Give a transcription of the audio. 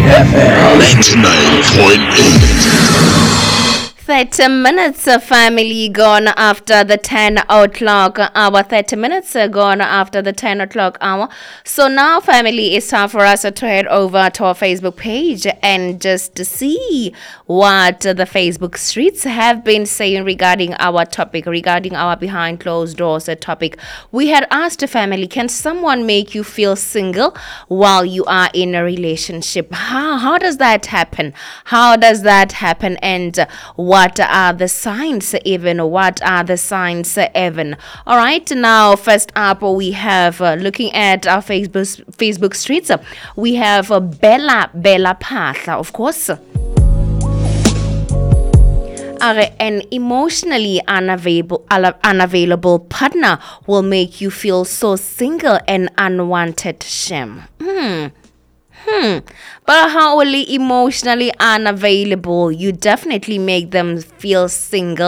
FM 99.8. 30 minutes, family, gone after the 10 o'clock hour. 30 minutes gone after the 10 o'clock hour. So now, family, it's time for us to head over to our Facebook page and just to see what the Facebook streets have been saying regarding our topic, regarding our behind closed doors topic. We had asked the family, can someone make you feel single while you are in a relationship? How does that happen? How does that happen? And what are the signs even? What are the signs even? All right, now first up we have looking at our Facebook streets. We have Bella Patla, of course. An emotionally unavailable partner will make you feel so single and unwanted. Shame. But how only emotionally unavailable, you definitely make them feel single